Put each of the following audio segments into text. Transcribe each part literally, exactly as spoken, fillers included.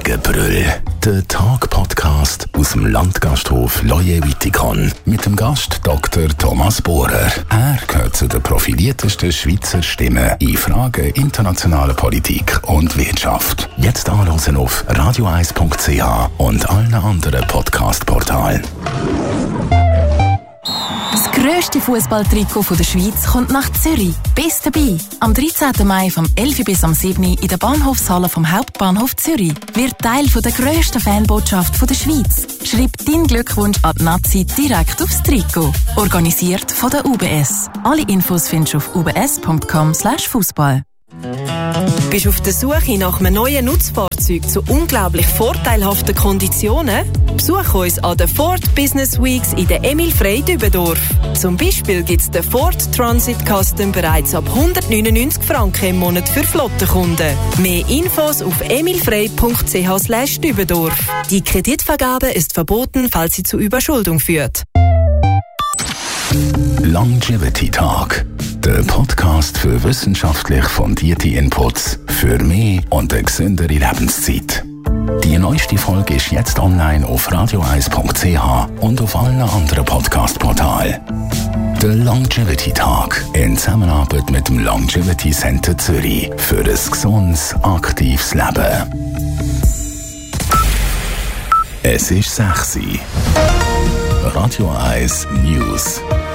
Gegenbrüll. Der Tag-Podcast aus dem Landgasthof Loje Wittikon mit dem Gast Doktor Thomas Bohrer. Er gehört zu den profiliertesten Schweizer Stimmen in Fragen internationaler Politik und Wirtschaft. Jetzt anhören auf radio eis punkt c h und allen anderen Podcast-Portalen. Das grösste Fußballtrikot der Schweiz kommt nach Zürich. Bist dabei? Am dreizehnten Mai vom elf bis am sieben in der Bahnhofshalle vom Hauptbahnhof Zürich. Wird Teil von der grössten Fanbotschaft der Schweiz. Schreib deinen Glückwunsch an die Nazi direkt aufs Trikot. Organisiert von der U B S. Alle Infos findest du auf u b s punkt com slash fußball. Bist du auf der Suche nach einem neuen Nutzfahrzeug zu unglaublich vorteilhaften Konditionen? Besuch uns an den Ford Business Weeks in der Emil Frey Dübendorf. Zum Beispiel gibt es den Ford Transit Custom bereits ab hundertneunundneunzig Franken im Monat für Flottenkunden. Mehr Infos auf emilfrey punkt c h slash Dübendorf. Die Kreditvergabe ist verboten, falls sie zu Überschuldung führt. Longevity Talk. Der Podcast für wissenschaftlich fundierte Inputs für mehr und eine gesündere Lebenszeit. Die neueste Folge ist jetzt online auf radio eis punkt c h und auf allen anderen Podcast-Portalen. Der Longevity Talk in Zusammenarbeit mit dem Longevity Center Zürich für ein gesundes, aktives Leben. Es ist sechs Uhr. Radio eins News.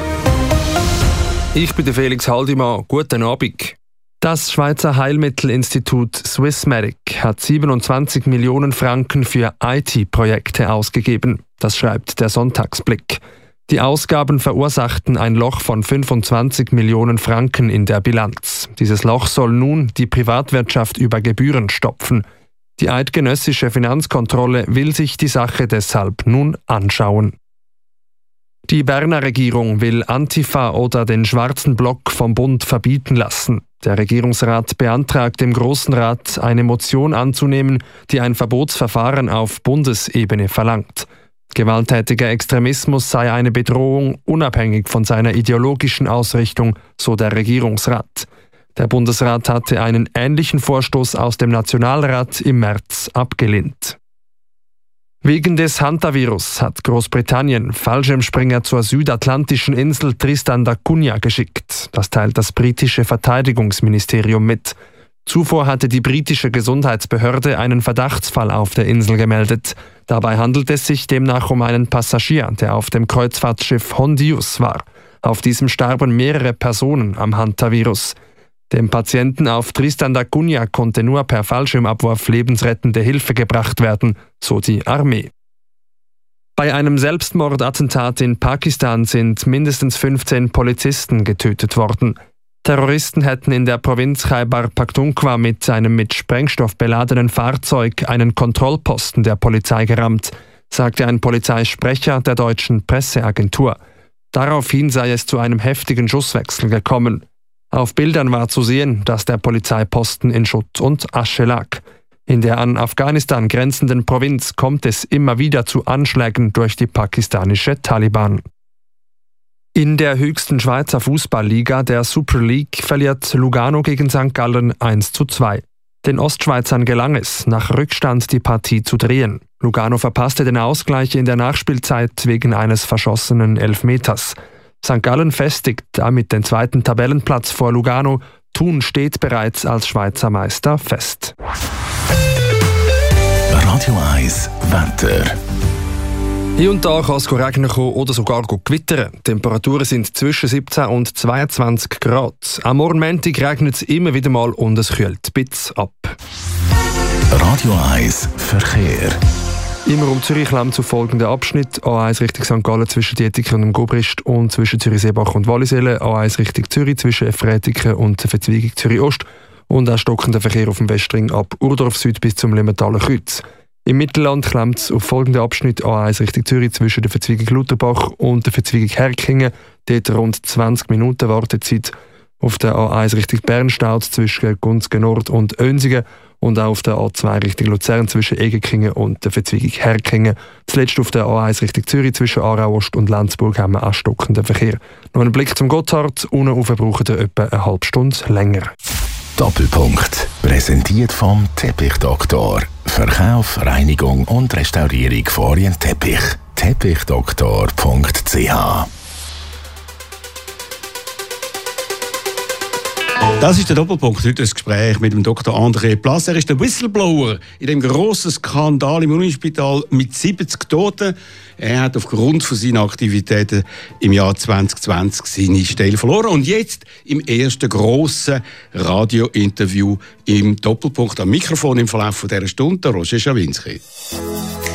Ich bin der Felix Haldimann. Guten Abend. Das Schweizer Heilmittelinstitut Swissmedic hat siebenundzwanzig Millionen Franken für I T-Projekte ausgegeben. Das schreibt der Sonntagsblick. Die Ausgaben verursachten ein Loch von fünfundzwanzig Millionen Franken in der Bilanz. Dieses Loch soll nun die Privatwirtschaft über Gebühren stopfen. Die eidgenössische Finanzkontrolle will sich die Sache deshalb nun anschauen. Die Berner Regierung will Antifa oder den Schwarzen Block vom Bund verbieten lassen. Der Regierungsrat beantragt dem Grossen Rat, eine Motion anzunehmen, die ein Verbotsverfahren auf Bundesebene verlangt. Gewalttätiger Extremismus sei eine Bedrohung, unabhängig von seiner ideologischen Ausrichtung, so der Regierungsrat. Der Bundesrat hatte einen ähnlichen Vorstoß aus dem Nationalrat im März abgelehnt. Wegen des Hantavirus hat Großbritannien Fallschirmspringer zur südatlantischen Insel Tristan da Cunha geschickt. Das teilt das britische Verteidigungsministerium mit. Zuvor hatte die britische Gesundheitsbehörde einen Verdachtsfall auf der Insel gemeldet. Dabei handelt es sich demnach um einen Passagier, der auf dem Kreuzfahrtschiff Hondius war. Auf diesem starben mehrere Personen am Hantavirus. Dem Patienten auf Tristan da Cunha konnte nur per Fallschirmabwurf lebensrettende Hilfe gebracht werden, so die Armee. Bei einem Selbstmordattentat in Pakistan sind mindestens fünfzehn Polizisten getötet worden. Terroristen hätten in der Provinz Khyber Pakhtunkhwa mit einem mit Sprengstoff beladenen Fahrzeug einen Kontrollposten der Polizei gerammt, sagte ein Polizeisprecher der deutschen Presseagentur. Daraufhin sei es zu einem heftigen Schusswechsel gekommen. Auf Bildern war zu sehen, dass der Polizeiposten in Schutt und Asche lag. In der an Afghanistan grenzenden Provinz kommt es immer wieder zu Anschlägen durch die pakistanische Taliban. In der höchsten Schweizer Fußballliga, der Super League, verliert Lugano gegen Sankt Gallen eins zu zwei. Den Ostschweizern gelang es, nach Rückstand die Partie zu drehen. Lugano verpasste den Ausgleich in der Nachspielzeit wegen eines verschossenen Elfmeters. Sankt Gallen festigt damit den zweiten Tabellenplatz vor Lugano. Thun steht bereits als Schweizer Meister fest. Radio eins Wetter. Hier und da kann es regnen oder sogar gewittern. Die Temperaturen sind zwischen siebzehn und zweiundzwanzig Grad. Am Morgen Montag regnet es immer wieder mal und es kühlt ein bisschen ab. Radio eins Verkehr. Immer um Zürich klemmt zu folgenden Abschnitt. A eins Richtung Sankt Gallen zwischen Dietiken und Gobrist und zwischen Zürich-Seebach und Wallisellen. A eins Richtung Zürich zwischen Efretiken und der Verzweigung Zürich-Ost. Und auch stockender Verkehr auf dem Westring ab Urdorf Süd bis zum Limmertaler Kreuz. Im Mittelland klemmt es auf folgenden Abschnitt A eins Richtung Zürich zwischen der Verzweigung Lutherbach und der Verzweigung Herkingen. Dort rund zwanzig Minuten Wartezeit. Auf der A eins Richtung Bern staut zwischen Gunzgen Nord und Önsingen. Und auch auf der A zwei Richtung Luzern zwischen Egekingen und der Verzweigung Herkingen. Zuletzt auf der A eins Richtung Zürich zwischen Aarau Ost und Lenzburg haben wir anstockenden Verkehr. Noch einen Blick zum Gotthard. Unten rauf braucht ihr etwa eine halbe Stunde länger. Doppelpunkt. Präsentiert vom Tepichdoktor. Verkauf, Reinigung und Restaurierung von Orientteppich. Teppichdoktor punkt c h. Das ist der Doppelpunkt. Heute das Gespräch mit dem Doktor André Plass. Er ist der Whistleblower in dem grossen Skandal im Unispital mit siebzig Toten. Er hat aufgrund von seinen Aktivitäten im Jahr zwanzig zwanzig seine Stelle verloren. Und jetzt im ersten grossen Radiointerview im Doppelpunkt am Mikrofon im Verlauf dieser Stunde, Roger Schawinski.